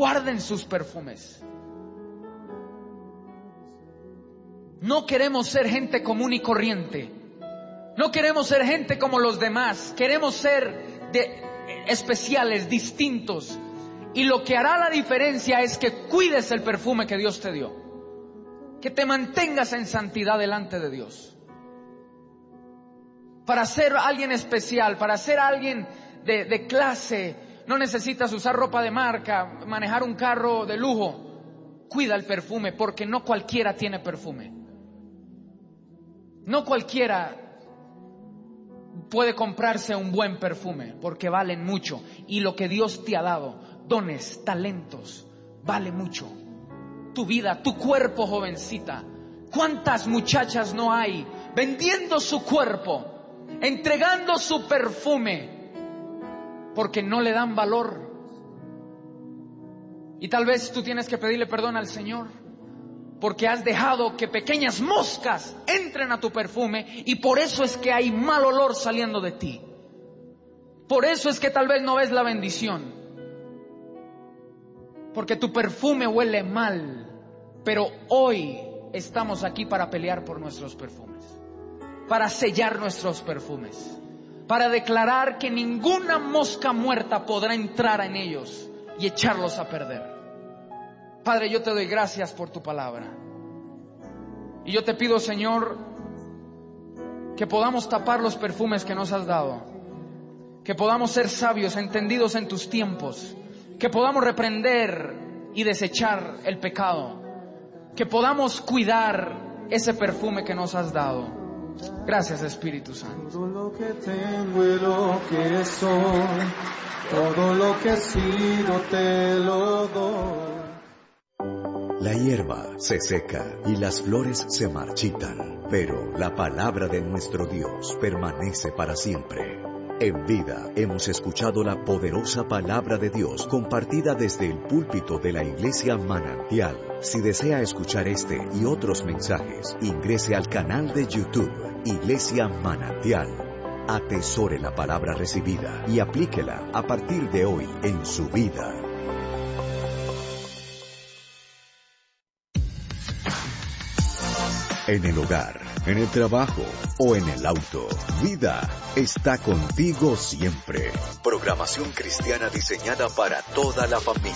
guarden sus perfumes. No queremos ser gente común y corriente. No queremos ser gente como los demás. Queremos ser especiales, distintos. Y lo que hará la diferencia es que cuides el perfume que Dios te dio. Que te mantengas en santidad delante de Dios. Para ser alguien especial, para ser alguien de clase, no necesitas usar ropa de marca, manejar un carro de lujo. Cuida el perfume, porque no cualquiera tiene perfume. No cualquiera puede comprarse un buen perfume, porque valen mucho. Y lo que Dios te ha dado, dones, talentos, vale mucho. Tu vida, tu cuerpo, jovencita. ¿Cuántas muchachas no hay vendiendo su cuerpo, entregando su perfume, porque no le dan valor? Y tal vez tú tienes que pedirle perdón al Señor, porque has dejado que pequeñas moscas entren a tu perfume, y por eso es que hay mal olor saliendo de ti. Por eso es que tal vez no ves la bendición, porque tu perfume huele mal. Pero hoy estamos aquí para pelear por nuestros perfumes, para sellar nuestros perfumes, para declarar que ninguna mosca muerta podrá entrar en ellos y echarlos a perder. Padre, yo te doy gracias por tu palabra. Y yo te pido, Señor, que podamos tapar los perfumes que nos has dado. Que podamos ser sabios, entendidos en tus tiempos. Que podamos reprender y desechar el pecado. Que podamos cuidar ese perfume que nos has dado. Gracias, Espíritu Santo. Todo lo que tengo y lo que soy, todo lo que he sido te lo doy. La hierba se seca y las flores se marchitan, pero la palabra de nuestro Dios permanece para siempre. En Vida hemos escuchado la poderosa palabra de Dios compartida desde el púlpito de la Iglesia Manantial. Si desea escuchar este y otros mensajes, ingrese al canal de YouTube Iglesia Manantial. Atesore la palabra recibida y aplíquela a partir de hoy en su vida. En el hogar, en el trabajo o en el auto, Vida está contigo siempre. Programación cristiana diseñada para toda la familia.